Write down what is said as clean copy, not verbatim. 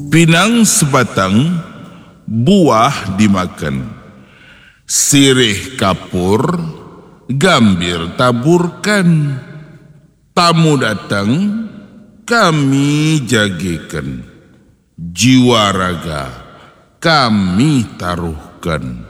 Pinang sebatang, buah dimakan. Sirih kapur, gambir taburkan. Tamu datang, kami jagikan. Jiwa raga kami taruhkan.